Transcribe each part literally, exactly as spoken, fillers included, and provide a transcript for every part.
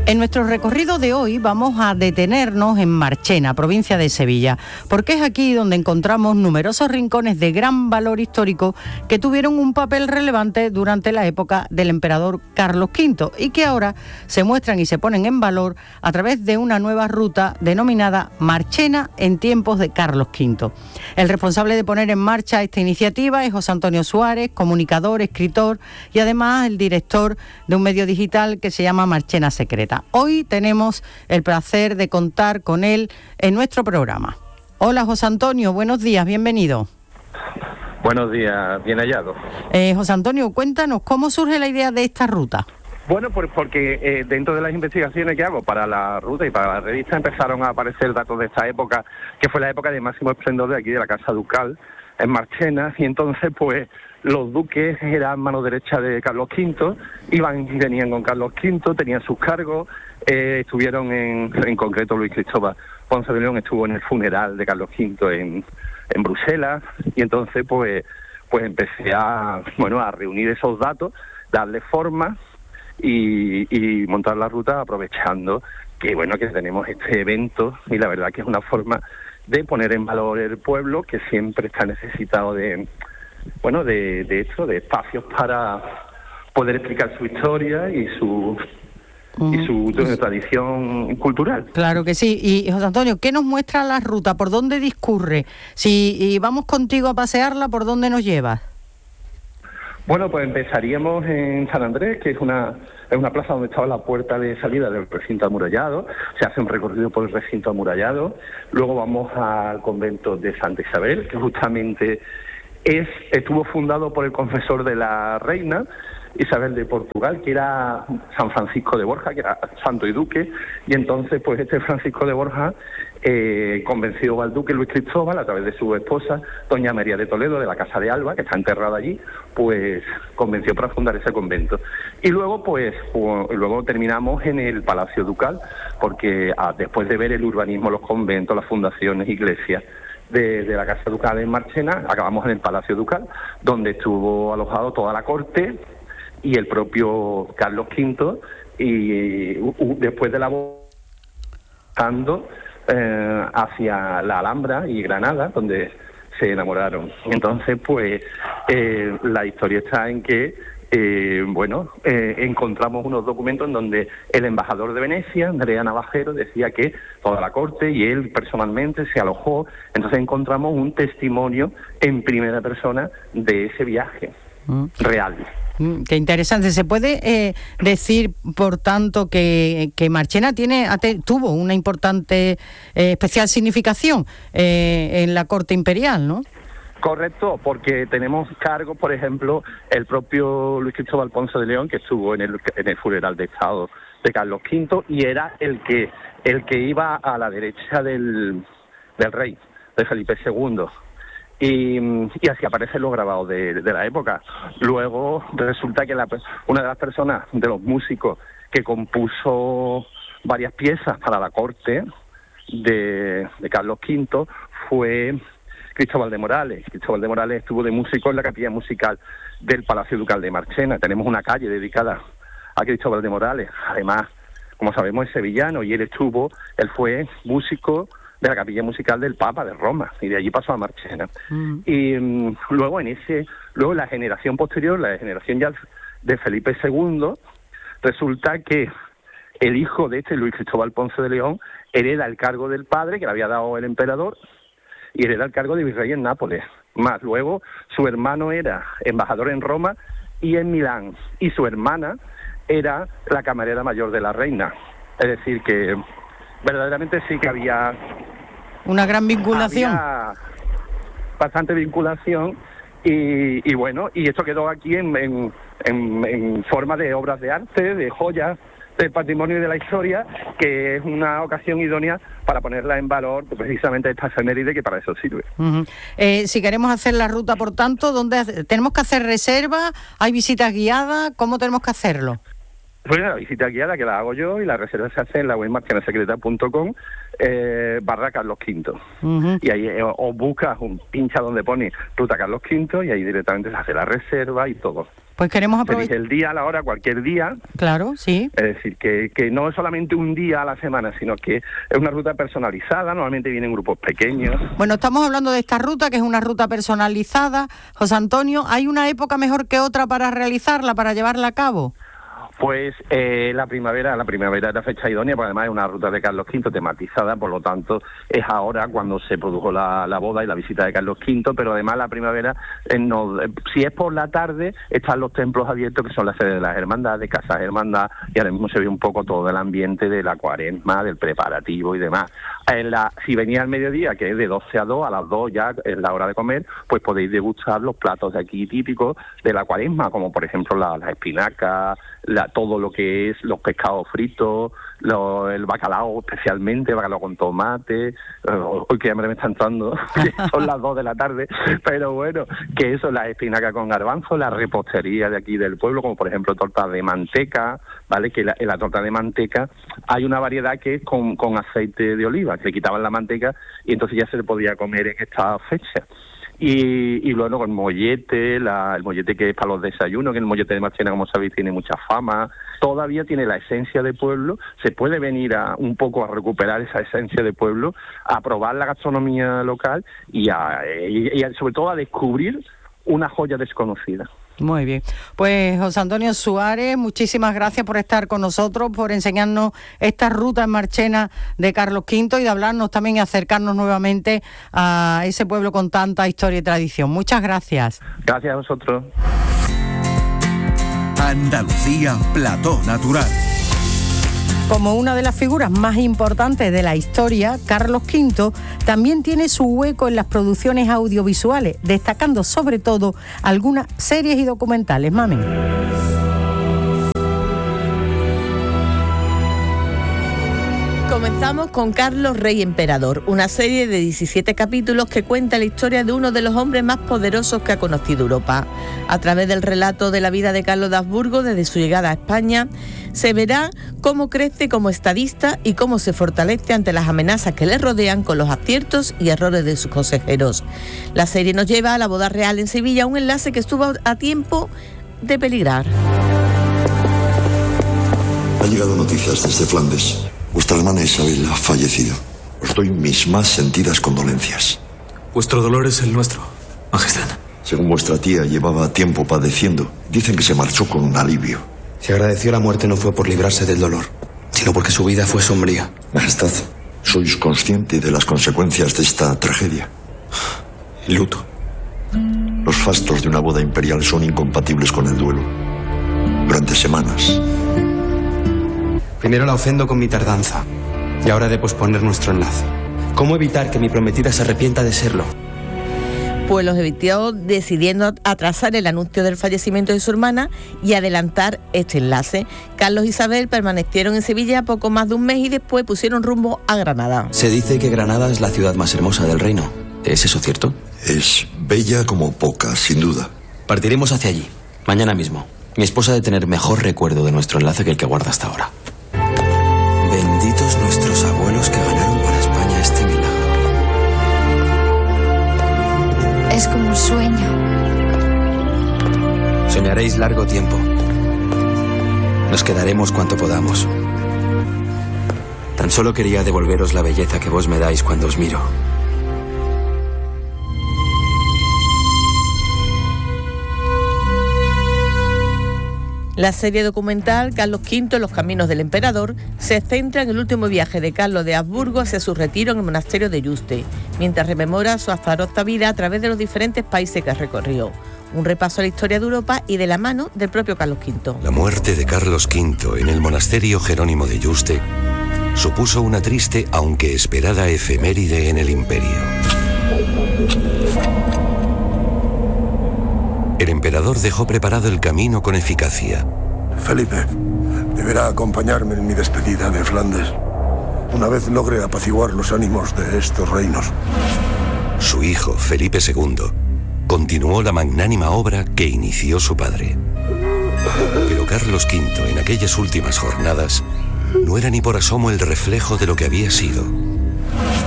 En nuestro recorrido de hoy vamos a detenernos en Marchena, provincia de Sevilla, porque es aquí donde encontramos numerosos rincones de gran valor histórico que tuvieron un papel relevante durante la época del emperador Carlos quinto y que ahora se muestran y se ponen en valor a través de una nueva ruta denominada Marchena en tiempos de Carlos quinto. El responsable de poner en marcha esta iniciativa es José Antonio Suárez, comunicador, escritor y además el director de un medio digital que se llama Marchena Secreta. Hoy tenemos el placer de contar con él en nuestro programa. Hola José Antonio, buenos días, bienvenido. Buenos días, bien hallado. Eh, José Antonio, cuéntanos, ¿cómo surge la idea de esta ruta? Bueno, pues porque eh, dentro de las investigaciones que hago para la ruta y para la revista empezaron a aparecer datos de esta época, que fue la época de máximo esplendor de aquí de la Casa Ducal, en Marchena, y entonces pues los duques eran mano derecha de Carlos quinto, iban y venían con Carlos quinto, tenían sus cargos, eh, estuvieron en, en concreto Luis Cristóbal Ponce de León estuvo en el funeral de Carlos quinto en, en Bruselas, y entonces pues pues empecé a bueno a reunir esos datos, darle forma y, y montar la ruta aprovechando que bueno que tenemos este evento, y la verdad que es una forma de poner en valor el pueblo que siempre está necesitado de bueno de, de esto, de espacios para poder explicar su historia y su uh-huh. y su, su tradición cultural. Claro que sí. Y José Antonio, ¿qué nos muestra la ruta? ¿Por dónde discurre? Si y vamos contigo a pasearla, ¿por dónde nos llevas? Bueno, pues empezaríamos en San Andrés, que es una es una plaza donde estaba la puerta de salida del recinto amurallado. Se hace un recorrido por el recinto amurallado. Luego vamos al convento de Santa Isabel, que justamente es estuvo fundado por el confesor de la reina Isabel de Portugal, que era San Francisco de Borja, que era santo y duque, y entonces pues este Francisco de Borja eh, convenció al duque Luis Cristóbal, a través de su esposa, doña María de Toledo, de la Casa de Alba, que está enterrada allí, pues convenció para fundar ese convento. Y luego pues pues, luego terminamos en el Palacio Ducal, porque ah, después de ver el urbanismo, los conventos, las fundaciones, iglesias, De, de la Casa Ducal en Marchena, acabamos en el Palacio Ducal, donde estuvo alojado toda la corte y el propio Carlos quinto, y uh, uh, después de la volando eh, hacia la Alhambra y Granada, donde se enamoraron. Entonces, pues, eh, la historia está en que Eh, bueno, eh, encontramos unos documentos en donde el embajador de Venecia, Andrea Navajero, decía que toda la corte y él personalmente se alojó. Entonces encontramos un testimonio en primera persona de ese viaje mm. real. Mm, qué interesante. ¿Se puede eh, decir, por tanto, que, que Marchena tiene te, tuvo una importante, eh, especial significación eh, en la corte imperial, ¿no? Correcto, porque tenemos cargos, por ejemplo, el propio Luis Cristóbal Ponce de León, que estuvo en el, en el funeral de Estado de Carlos quinto, y era el que el que iba a la derecha del, del rey, de Felipe segundo. Y, y así aparecen los grabados de, de la época. Luego resulta que la, una de las personas, de los músicos, que compuso varias piezas para la corte de, de Carlos quinto fue Cristóbal de Morales. Cristóbal de Morales estuvo de músico en la capilla musical del Palacio Ducal de Marchena. Tenemos una calle dedicada a Cristóbal de Morales. Además, como sabemos, es sevillano, y él estuvo, él fue músico de la capilla musical del Papa de Roma, y de allí pasó a Marchena. Mm. Y um, luego en ese, luego la generación posterior, la generación ya de Felipe segundo, resulta que el hijo de este, Luis Cristóbal Ponce de León, hereda el cargo del padre que le había dado el emperador, y hereda el cargo de virrey en Nápoles. Más luego, su hermano era embajador en Roma y en Milán, y su hermana era la camarera mayor de la reina. Es decir, que verdaderamente sí que había una gran vinculación. Había bastante vinculación, y, y bueno, y esto quedó aquí en, en, en, en forma de obras de arte, de joyas, del patrimonio y de la historia, que es una ocasión idónea para ponerla en valor, precisamente esta efeméride, que para eso sirve. Uh-huh. Eh, si queremos hacer la ruta, por tanto, ¿dónde hace? ¿Tenemos que hacer reserva? ¿Hay visitas guiadas? ¿Cómo tenemos que hacerlo? Pues la visita guiada que la hago yo, y la reserva se hace en la web marchena secreta punto com eh, barra Carlos quinto. Uh-huh. Y ahí eh, os buscas, un pincha donde pone ruta Carlos quinto, y ahí directamente se hace la reserva y todo. Pues queremos aprovechar... el día, la hora, cualquier día. Claro, sí. Es decir, que, que no es solamente un día a la semana, sino que es una ruta personalizada, normalmente vienen grupos pequeños. Bueno, estamos hablando de esta ruta, que es una ruta personalizada. José Antonio, ¿hay una época mejor que otra para realizarla, para llevarla a cabo? Pues eh, la primavera, la primavera es la fecha idónea, porque además es una ruta de Carlos quinto tematizada, por lo tanto es ahora cuando se produjo la, la boda y la visita de Carlos quinto, pero además la primavera, eh, no, eh, si es por la tarde, están los templos abiertos, que son las sedes de las hermandades, de casas hermandad, y ahora mismo se ve un poco todo el ambiente de la cuaresma, del preparativo y demás. En la, si venía al mediodía, que es de doce a dos, a las dos ya es la hora de comer, pues podéis degustar los platos de aquí típicos de la cuaresma, como por ejemplo las la espinacas, la, todo lo que es los pescados fritos, lo, el bacalao especialmente, bacalao con tomate, uh, hoy que hambre me está entrando, son las dos de la tarde, pero bueno, que eso, la espinaca con garbanzo, la repostería de aquí del pueblo, como por ejemplo torta de manteca, ¿vale? Que la, en la torta de manteca hay una variedad que es con, con aceite de oliva, que le quitaban la manteca y entonces ya se le podía comer en esta fecha. Y, y luego el mollete, la, el mollete que es para los desayunos, que el mollete de Marchena, como sabéis, tiene mucha fama, todavía tiene la esencia de pueblo, se puede venir a un poco a recuperar esa esencia de pueblo, a probar la gastronomía local y, a, y, y sobre todo a descubrir una joya desconocida. Muy bien. Pues José Antonio Suárez, muchísimas gracias por estar con nosotros, por enseñarnos esta ruta en Marchena de Carlos quinto y de hablarnos también y acercarnos nuevamente a ese pueblo con tanta historia y tradición. Muchas gracias. Gracias a vosotros. Andalucía, plató natural. Como una de las figuras más importantes de la historia, Carlos quinto también tiene su hueco en las producciones audiovisuales, destacando sobre todo algunas series y documentales. Mami. Comenzamos con Carlos Rey Emperador, una serie de diecisiete capítulos que cuenta la historia de uno de los hombres más poderosos que ha conocido Europa. A través del relato de la vida de Carlos de Habsburgo desde su llegada a España, se verá cómo crece como estadista y cómo se fortalece ante las amenazas que le rodean con los aciertos y errores de sus consejeros. La serie nos lleva a la boda real en Sevilla, un enlace que estuvo a tiempo de peligrar. Han llegado noticias desde Flandes. Vuestra hermana Isabel ha fallecido. Os doy mis más sentidas condolencias. Vuestro dolor es el nuestro, Majestad. Según vuestra tía llevaba tiempo padeciendo, dicen que se marchó con un alivio. Si agradeció la muerte no fue por librarse del dolor, sino porque su vida fue sombría. Majestad, ¿sois consciente de las consecuencias de esta tragedia? El luto. Los fastos de una boda imperial son incompatibles con el duelo. Durante semanas. Primero la ofendo con mi tardanza y ahora he de posponer nuestro enlace. ¿Cómo evitar que mi prometida se arrepienta de serlo? Pues los evitó decidiendo atrasar el anuncio del fallecimiento de su hermana y adelantar este enlace. Carlos e Isabel permanecieron en Sevilla poco más de un mes y después pusieron rumbo a Granada. Se dice que Granada es la ciudad más hermosa del reino. ¿Es eso cierto? Es bella como pocas, sin duda. Partiremos hacia allí, mañana mismo. Mi esposa ha de tener mejor recuerdo de nuestro enlace que el que guarda hasta ahora. Benditos nuestros abuelos que ganaron para España este milagro. Es como un sueño. Soñaréis largo tiempo. Nos quedaremos cuanto podamos. Tan solo quería devolveros la belleza que vos me dais cuando os miro. La serie documental Carlos quinto, Los caminos del emperador, se centra en el último viaje de Carlos de Habsburgo hacia su retiro en el monasterio de Yuste, mientras rememora su azarosa vida a través de los diferentes países que recorrió. Un repaso a la historia de Europa y de la mano del propio Carlos quinto. La muerte de Carlos quinto en el monasterio Jerónimo de Yuste supuso una triste, aunque esperada efeméride en el imperio. El emperador dejó preparado el camino con eficacia. Felipe deberá acompañarme en mi despedida de Flandes, una vez logre apaciguar los ánimos de estos reinos. Su hijo, Felipe segundo, continuó la magnánima obra que inició su padre. Pero Carlos quinto, en aquellas últimas jornadas, no era ni por asomo el reflejo de lo que había sido.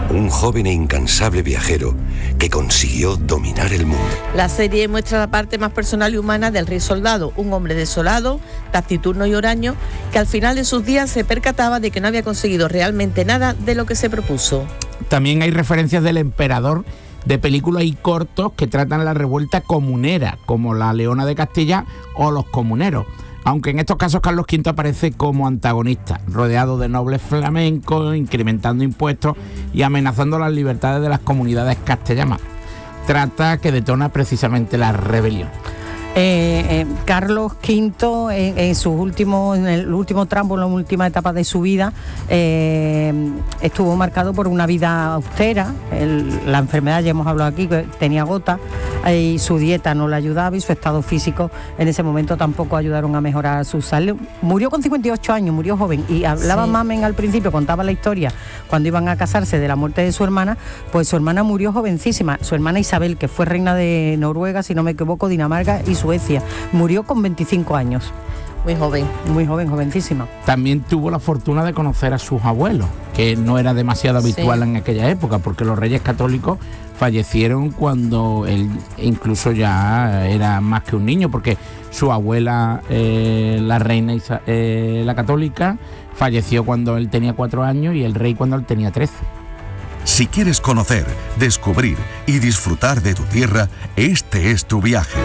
un joven e incansable viajero que consiguió dominar el mundo. La serie muestra la parte más personal y humana del rey soldado, un hombre desolado, taciturno y huraño, que al final de sus días se percataba de que no había conseguido realmente nada de lo que se propuso. También hay referencias del emperador de películas y cortos que tratan la revuelta comunera, como La Leona de Castilla o Los Comuneros. Aunque en estos casos Carlos quinto aparece como antagonista, rodeado de nobles flamencos, incrementando impuestos y amenazando las libertades de las comunidades castellanas. Trata que detona precisamente la rebelión. Eh, eh, Carlos quinto en, en sus últimos, en el último tramo, en la última etapa de su vida, eh, estuvo marcado por una vida austera. El, la enfermedad, ya hemos hablado aquí, que tenía gota, eh, y su dieta no le ayudaba y su estado físico en ese momento tampoco ayudaron a mejorar su salud. Murió con cincuenta y ocho años, murió joven, y hablaba sí. Mamen al principio, contaba la historia cuando iban a casarse de la muerte de su hermana. Pues su hermana murió jovencísima, su hermana Isabel, que fue reina de Noruega, si no me equivoco, Dinamarca y Suecia, murió con veinticinco años. Muy joven. Muy joven, jovencísima. También tuvo la fortuna de conocer a sus abuelos, que no era demasiado habitual sí. en aquella época, porque los reyes católicos fallecieron cuando él incluso ya era más que un niño, porque su abuela, eh, la reina Isa, eh, la católica, falleció cuando él tenía cuatro años y el rey cuando él tenía trece. Si quieres conocer, descubrir y disfrutar de tu tierra, este es tu viaje.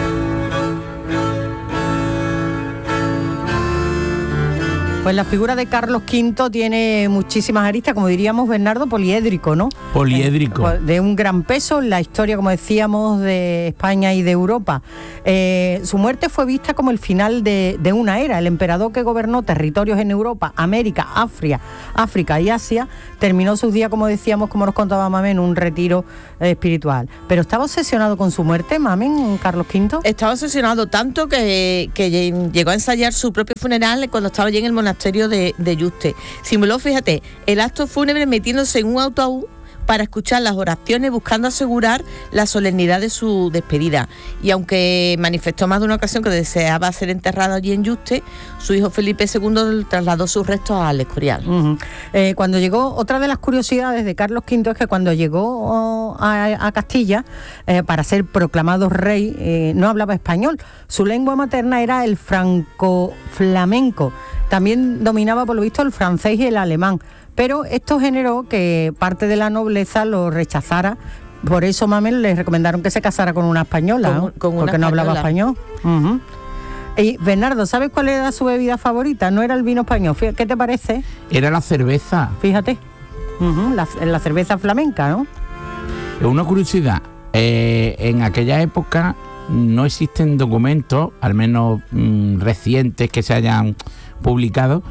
Pues la figura de Carlos quinto tiene muchísimas aristas, como diríamos, Bernardo, poliédrico, ¿no? Poliédrico. Eh, de un gran peso en la historia, como decíamos, de España y de Europa. Eh, su muerte fue vista como el final de, de una era. El emperador que gobernó territorios en Europa, América, África, África y Asia, terminó sus días, como decíamos, como nos contaba Mamen, en un retiro eh, espiritual. Pero estaba obsesionado con su muerte, Mamen, Carlos quinto. Estaba obsesionado tanto que, que llegó a ensayar su propio funeral cuando estaba allí en el monasterio de, de Yuste. Simuló, fíjate, el acto fúnebre metiéndose en un autobús para escuchar las oraciones, buscando asegurar la solemnidad de su despedida. Y aunque manifestó más de una ocasión que deseaba ser enterrado allí en Yuste, su hijo Felipe segundo trasladó sus restos al Escorial. Uh-huh. Eh, cuando llegó, otra de las curiosidades de Carlos quinto es que cuando llegó oh, a, a Castilla eh, para ser proclamado rey, eh, no hablaba español. Su lengua materna era el franco-flamenco. También dominaba, por lo visto, el francés y el alemán. Pero esto generó que parte de la nobleza lo rechazara. Por eso, Mamen, le recomendaron que se casara con una española, con, con una porque española. No hablaba español. Uh-huh. Y Bernardo, ¿sabes cuál era su bebida favorita? No era el vino español. ¿Qué te parece? Era la cerveza. Fíjate, uh-huh. la, la cerveza flamenca, ¿no? Una curiosidad, eh, en aquella época no existen documentos, al menos mmm, recientes, que se hayan publicado,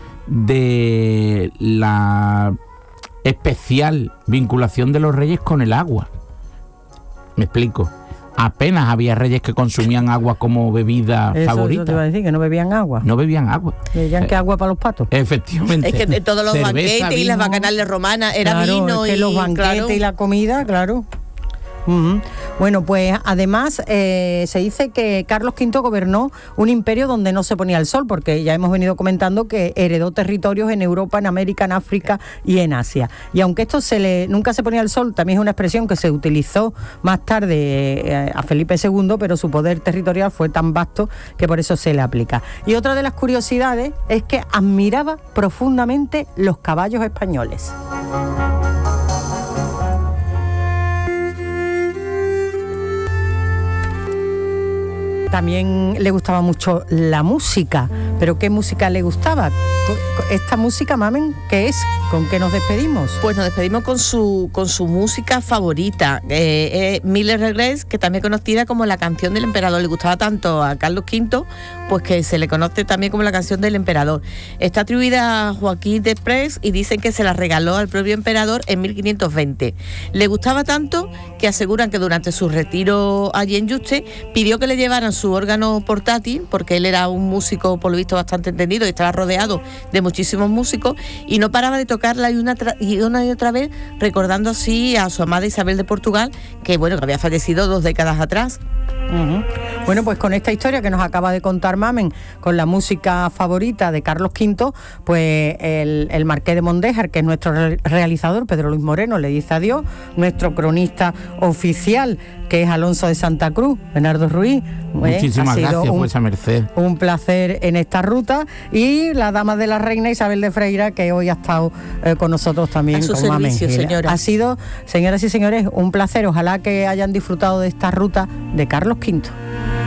de la especial vinculación de los reyes con el agua. Me explico. Apenas había reyes que consumían agua como bebida eso, favorita. Eso te iba a decir, que no bebían agua. No bebían agua. ¿Bebían qué agua para los patos? Efectivamente. Es que de todos los Cerveza, banquetes vino, y las bacanales romanas era claro, vino es que y los banquetes claro. y la comida, claro. Uh-huh. Bueno, pues además eh, se dice que Carlos quinto gobernó un imperio donde no se ponía el sol, porque ya hemos venido comentando que heredó territorios en Europa, en América, en África y en Asia. Y aunque esto se le nunca se ponía el sol, también es una expresión que se utilizó más tarde eh, a Felipe segundo, pero su poder territorial fue tan vasto que por eso se le aplica. Y otra de las curiosidades es que admiraba profundamente los caballos españoles. También le gustaba mucho la música. ¿Pero qué música le gustaba? Esta música, Mamen, ¿qué es? ¿Con qué nos despedimos? Pues nos despedimos con su con su música favorita, eh, eh, Mille Regrets, que también conocida como la canción del emperador. Le gustaba tanto a Carlos quinto, pues que se le conoce también como la canción del emperador. Está atribuida a Joaquín de Prés y dicen que se la regaló al propio emperador en mil quinientos veinte. Le gustaba tanto que aseguran que durante su retiro allí en Yuste pidió que le llevaran su órgano portátil, porque él era un músico, por lo visto, visto bastante entendido y estaba rodeado de muchísimos músicos y no paraba de tocarla y una, tra- y una y otra vez, recordando así a su amada Isabel de Portugal, que bueno, que había fallecido dos décadas atrás. Uh-huh. Bueno, pues con esta historia que nos acaba de contar Mamen, con la música favorita de Carlos quinto, pues el, el Marqués de Mondéjar, que es nuestro re- realizador, Pedro Luis Moreno, le dice adiós, nuestro cronista oficial, que es Alonso de Santa Cruz, Bernardo Ruiz. Muchísimas eh, gracias, un, vuesa merced. Un placer en esta ruta. Y la dama de la reina Isabel de Freira, que hoy ha estado eh, con nosotros también. A su con servicio, Mamen. señora. Ha sido, señoras y señores, un placer. Ojalá que hayan disfrutado de esta ruta de Carlos quinto.